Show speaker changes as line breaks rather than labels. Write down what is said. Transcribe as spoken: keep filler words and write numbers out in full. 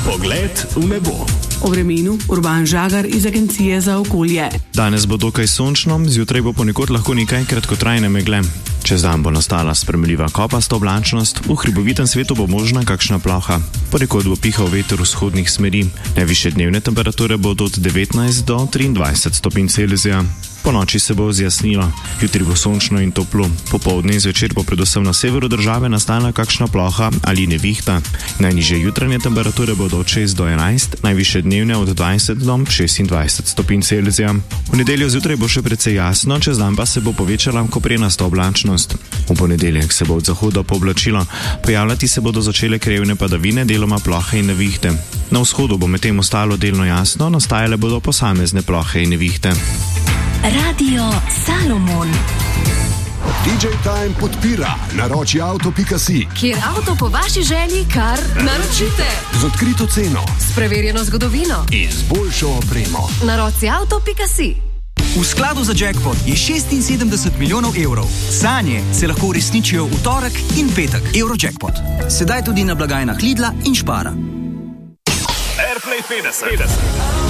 Pogled v nebo.
O vremenu Urban Žagar iz Agencije za okolje.
Danes bo dokaj sončno, zjutraj bo ponekod lahko nekaj kratkotrajne megle. Čez dan bo nastala spremljiva kopasta oblačnost, v hribovitem svetu bo možna kakšna ploha. Ponekod bo pihal veter vzhodnih smeri. Najvišje dnevne temperature bodo od devetnajst do triindvajset stopinj Celzija. Po noči se bo zjasnilo. Jutri bo sončno in toplo. Popoldne in zvečer bo predvsem na severu države nastala kakšna ploha ali nevihta. Najnižje jutranje temperature bodo od šest do enajst, najvišje dnevne od dvajset do šestindvajset stopinj Celzija. V nedeljo zjutraj bo še precej jasno, čez dan pa se bo povečala koprenasta oblačnost. V ponedeljek se bo od zahoda pooblačilo, pojavljati se bodo začele krajevne padavine, deloma plohe in nevihte. Na vzhodu bo medtem ostalo delno jasno, nastajale bodo posamezne plohe in nevihte.
Radio Salomon.
D J Time podpira naroči avto pika si,
Kjer avto po vaši želji kar naročite.
z odkrito ceno
S preverjeno zgodovino.
in z boljšo opremo.
Naroci avto pika si.
V skladu za jackpot je šestinsedemdeset milijonov evrov. Sanje se lahko uresničijo v torek in petek. Eurojackpot. Sedaj tudi na blagajnah Lidla in Spara.
Airplay petdeset.